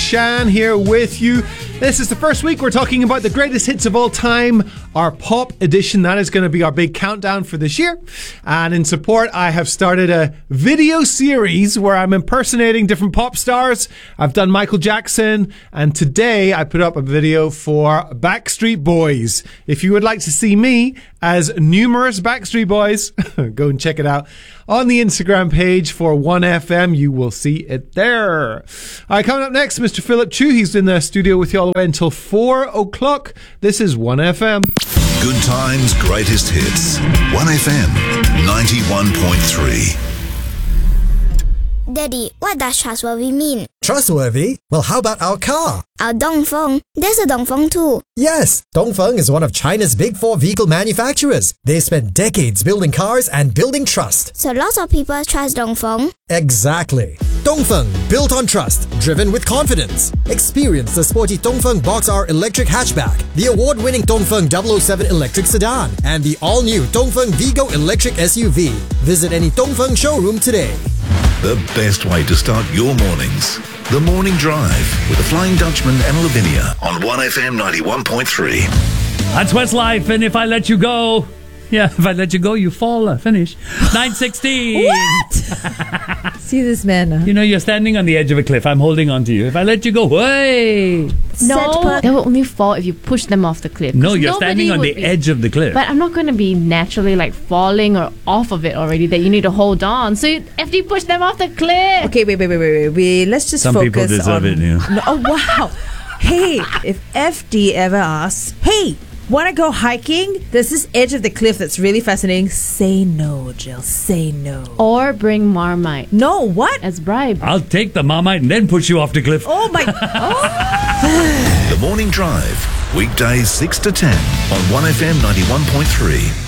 Shan here with you. This is the first week we're talking about the greatest hits of all time, our pop edition. That is going to be our big countdown for this year. And in support, I have started a video series where I'm impersonating different pop stars. I've done Michael Jackson, and today I put up a video for Backstreet Boys. If you would like to see me as numerous Backstreet Boys, go and check it out on the Instagram page for 1FM. You will see it there. All right, coming up next, Mr. Philip Chu. He's in the studio with you all the way until 4 o'clock. This is 1FM. Good times, greatest hits. 1FM 91.3. Daddy, what does trustworthy mean? Trustworthy? Well, how about our car? Our Dongfeng. There's a Dongfeng too. Yes, Dongfeng is one of China's big four vehicle manufacturers. They spent decades building cars and building trust. So lots of people trust Dongfeng. Exactly. Dongfeng, built on trust, driven with confidence. Experience the sporty Dongfeng Box R electric hatchback, the award-winning Dongfeng 007 electric sedan, and the all-new Dongfeng Vigo electric SUV. Visit any Dongfeng showroom today. The best way to start your mornings. The Morning Drive with the Flying Dutchman and Lavinia on 1FM 91.3. That's Westlife, and if I let you go... Yeah, if I let you go, you fall. Finish. 9:16. What? See this man. You know, you're standing on the edge of a cliff. I'm holding on to you. If I let you go, hey! No, they will only fall if you push them off the cliff. No, you're standing on the edge of the cliff. But I'm not going to be naturally like falling or off of it already that you need to hold on. So after you push them off the cliff. Okay, wait. Let's just Some focus people deserve on... it, yeah. No, oh, wow. Hey, if FD ever asks, hey, want to go hiking? There's this edge of the cliff that's really fascinating. Say no, Jill. Say no. Or bring Marmite. No, what? As bribe. I'll take the Marmite and then push you off the cliff. Oh, my... The Morning Drive, weekdays 6 to 10 on 1FM 91.3.